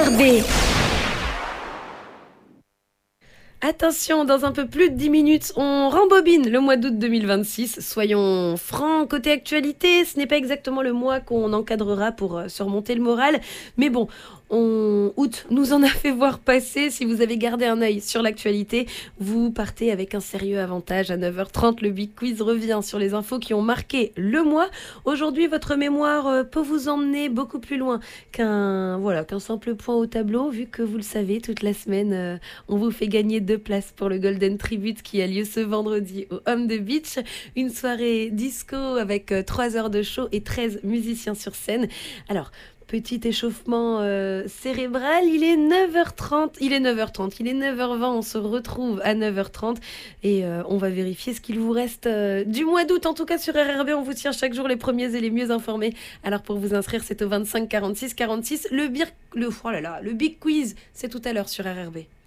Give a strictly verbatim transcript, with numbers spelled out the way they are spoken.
R B. Attention, dans un peu plus de dix minutes, on rembobine le mois d'août deux mille vingt-six. Soyons francs, côté actualité, ce n'est pas exactement le mois qu'on encadrera pour euh, surmonter le moral. Mais bon, on... août nous en a fait voir passer. Si vous avez gardé un œil sur l'actualité, vous partez avec un sérieux avantage. À neuf heures trente, le Big Quiz revient sur les infos qui ont marqué le mois. Aujourd'hui, votre mémoire euh, peut vous emmener beaucoup plus loin qu'un voilà, qu'un simple point au tableau, vu que vous le savez, toute la semaine, euh, on vous fait gagner deux places pour le Golden Tribute qui a lieu ce vendredi au Home de Beach. Une soirée disco avec euh, trois heures de show et treize musiciens sur scène. Alors, petit échauffement euh, cérébral, il est neuf heures trente, il est neuf heures trente, il est neuf heures vingt, on se retrouve à neuf heures trente et euh, on va vérifier ce qu'il vous reste euh, du mois d'août. En tout cas sur R R B, on vous tient chaque jour les premiers et les mieux informés. Alors pour vous inscrire, c'est au vingt-cinq quarante-six quarante-six. Le, bir... le... Oh là là, le Big Quiz, c'est tout à l'heure sur R R B.